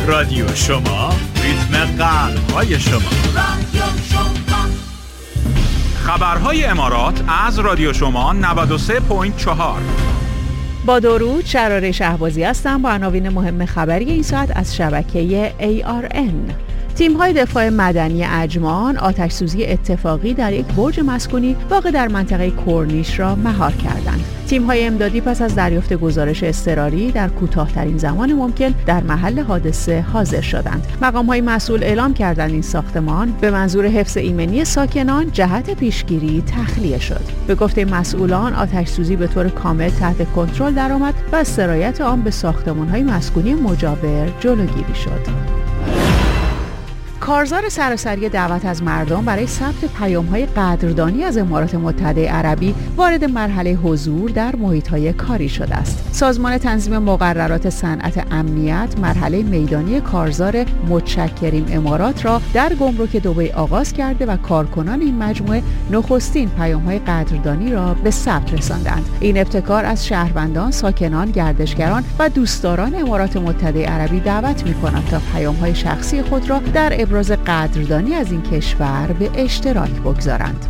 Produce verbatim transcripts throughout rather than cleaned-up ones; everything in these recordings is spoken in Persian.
رادیو شما، ریتم قلب‌های شما. رادیو شما. خبرهای امارات از رادیو شما نود و سه ممیز چهار. با درود، شراره شهبازی هستم با عناوین مهم خبری این ساعت از شبکه ای آر ان. تیم‌های دفاع مدنی عجمان آتش‌سوزی اتفاقی در یک برج مسکونی واقع در منطقه کورنیش را مهار کردند. تیم‌های امدادی پس از دریافت گزارش اضطراری در کوتاه‌ترین زمان ممکن در محل حادثه حاضر شدند. مقام‌های مسئول اعلام کردند این ساختمان به منظور حفظ ایمنی ساکنان جهت پیشگیری تخلیه شد. به گفته مسئولان، آتش‌سوزی به طور کامل تحت کنترل درآمد و از سرایت آن به ساختمان‌های مسکونی مجاور جلوگیری شد. کارزار سراسری دعوت از مردم برای ثبت پیام‌های قدردانی از امارات متحده عربی وارد مرحله حضور در محیط‌های کاری شده است. سازمان تنظیم مقررات صنعت امنیت مرحله میدانی کارزار متشکریم امارات را در گمرک دبی آغاز کرده و کارکنان این مجموعه نخستین پیام‌های قدردانی را به ثبت رساندند. این ابتکار از شهروندان، ساکنان، گردشگران و دوستداران امارات متحده عربی دعوت می‌کند تا پیام‌های شخصی خود را در ابراز قدردانی از این کشور به اشتراک بگذارند.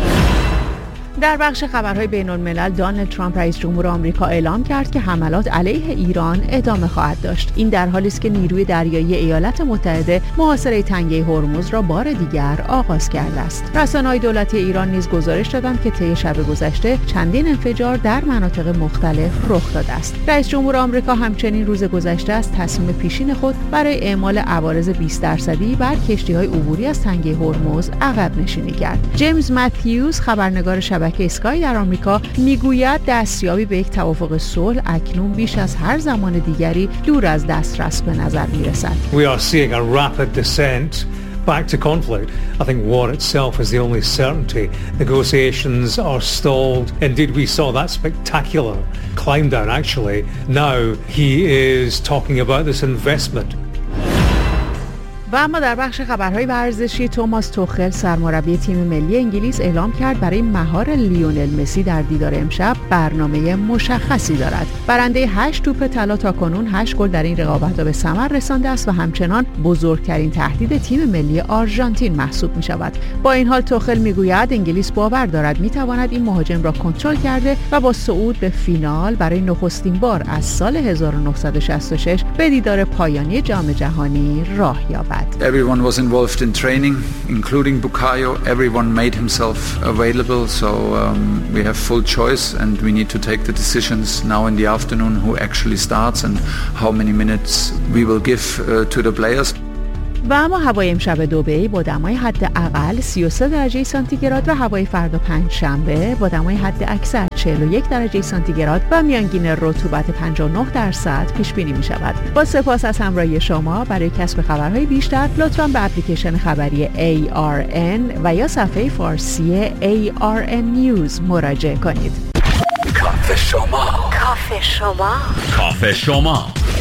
در بخش خبرهای بین الملل، دونالد ترامپ رئیس جمهور آمریکا اعلام کرد که حملات علیه ایران ادامه خواهد داشت. این در حالی است که نیروی دریایی ایالات متحده محاصره تنگه هرمز را بار دیگر آغاز کرده است. رسانه‌های دولتی ایران نیز گزارش دادند که طی شب گذشته چندین انفجار در مناطق مختلف رخ داده است. رئیس جمهور آمریکا همچنین روز گذشته از تصمیم پیشین خود برای اعمال عوارض بیست درصدی بر کشتی‌های عبوری از تنگه هرمز عقب نشینی کرد. جیمز متیوز، خبرنگار شبکه که اسکای در آمریکا، میگوید دستیابی به یک توافق صلح اکنون بیش از هر زمان دیگری دور از دسترس به نظر میرسد. We are seeing a rapid descent back to conflict. I think war itself is the only certainty. Negotiations are stalled. Indeed, we saw that spectacular climb down actually. Now he is talking about this investment. و اما در بخش خبرهای ورزشی، توماس توخل سرمربی تیم ملی انگلیس اعلام کرد برای مهار لیونل مسی در دیدار امشب برنامه مشخصی دارد. برنده هشت توپ طلا تاکنون هشت گل در این رقابت‌ها به ثمر رسانده است و همچنان بزرگترین تهدید تیم ملی آرژانتین محسوب می‌شود. با این حال توخل می‌گوید انگلیس باور دارد می‌تواند این مهاجم را کنترل کرده و با صعود به فینال برای نخستین بار از سال هزار و نهصد و شصت و شش به دیدار پایانی جام جهانی راه یابد. Everyone was involved in training, including Bukayo. Everyone made himself available, so um, we have full choice and we need to take the decisions now in the afternoon who actually starts and how many minutes we will give uh, to the players. و اما هوای امشب دبی با دمای حداقل سی و سه درجه سانتیگراد و هوای فردا پنج شنبه با دمای حد اکثر چهل و یک درجه سانتیگراد و میانگین رطوبت پنجاه و نه درصد پیش بینی می شود. با سپاس از همراهی شما. برای کسب خبرهای بیشتر لطفاً به اپلیکیشن خبری ای آر ان و یا صفحه فارسی ای آر ان News مراجعه کنید. کافه شما. کافه شما. کافه شما.